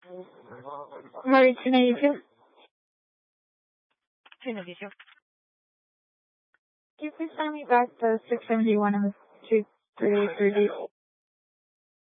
Married to 92. Sino dito? Can you please send me back the 671 and the 23830?